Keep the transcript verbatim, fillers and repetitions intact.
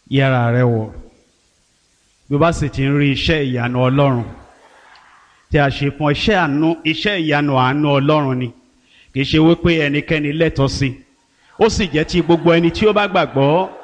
yẹra rẹ wò bí o bá sì ti ń rí iṣẹ́ ìyanu Ọlọ́run tí a ṣe fún iṣẹ́ àánú iṣẹ́ ìyanu àánú Ọlọ́run ni kì í ṣe wípé ẹnikẹ́ni lẹ́tọ̀ọ́ sí ó sì jẹ́ ti gbogbo ẹni tí ó bá gbàgbọ́